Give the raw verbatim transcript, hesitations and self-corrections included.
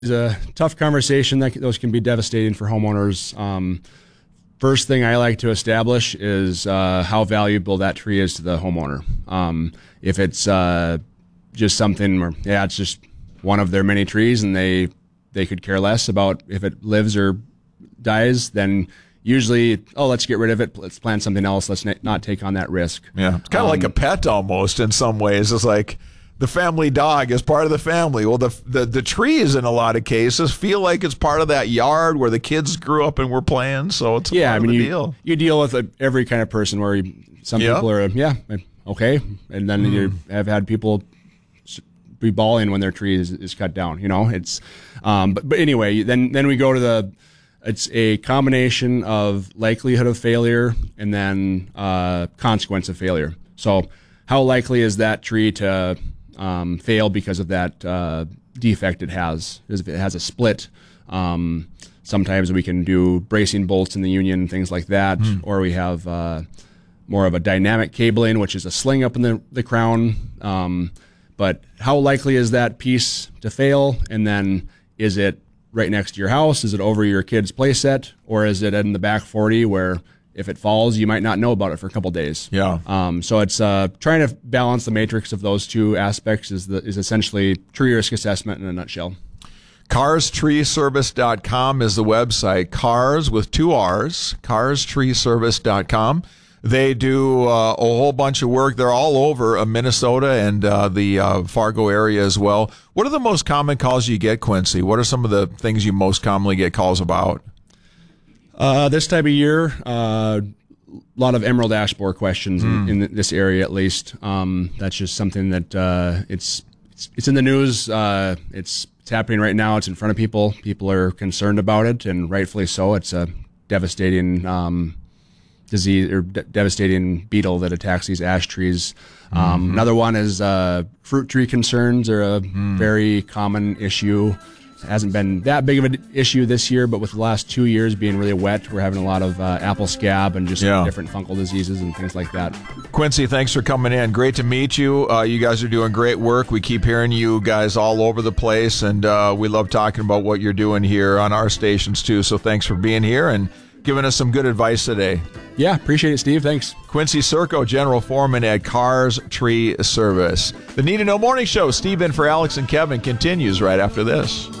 It's a tough conversation. That those can be devastating for homeowners. Um, first thing I like to establish is uh, how valuable that tree is to the homeowner. Um, if it's uh, just something where, yeah, it's just one of their many trees, and they they could care less about if it lives or dies, then usually, oh, let's get rid of it. Let's plant something else. Let's not take on that risk. Yeah, it's kind of um, like a pet almost in some ways. It's like the family dog is part of the family. Well, the, the the trees in a lot of cases feel like it's part of that yard where the kids grew up and were playing. So it's a yeah, part I mean, of the you, deal. You deal with uh, every kind of person where you, some Yep. people are, yeah, okay, and then Mm. you have had people be bawling when their tree is, is cut down. You know, it's um, but but anyway, then then we go to the. It's a combination of likelihood of failure and then uh, consequence of failure. So, how likely is that tree to um, fail because of that uh, defect it has? If it has a split, um, sometimes we can do bracing bolts in the union, things like that, mm. or we have uh, more of a dynamic cabling, which is a sling up in the, the crown. Um, but how likely is that piece to fail? And then is it right next to your house? Is it over your kid's play set? Or is it in the back forty where if it falls, you might not know about it for a couple days? Yeah. Um, so it's uh, trying to balance the matrix of those two aspects is the, is essentially tree risk assessment in a nutshell. Cars Tree Service dot com is the website. Cars with two R's, Cars Tree Service dot com. They do uh, a whole bunch of work. They're all over uh, Minnesota and uh, the uh, Fargo area as well. What are the most common calls you get, Quincy? What are some of the things you most commonly get calls about? Uh, this time of year, uh, a lot of emerald ash borer questions Mm. in, in this area, at least. Um, that's just something that uh, it's, it's it's in the news. Uh, it's it's happening right now. It's in front of people. People are concerned about it, and rightfully so. It's a devastating Um, disease or de- devastating beetle that attacks these ash trees. Um, Mm-hmm. Another one is uh, fruit tree concerns are a Mm. very common issue. It hasn't been that big of an issue this year, but with the last two years being really wet, we're having a lot of uh, apple scab and just Yeah. different fungal diseases and things like that. Quincy, thanks for coming in. Great to meet you. Uh, you guys are doing great work. We keep hearing you guys all over the place, and uh, we love talking about what you're doing here on our stations, too. So thanks for being here and giving us some good advice today. Yeah, appreciate it, Steve. Thanks. Quincy Circo, General Foreman at Cars Tree Service. The Need to Know Morning Show, Steve in for Alex and Kevin, continues right after this.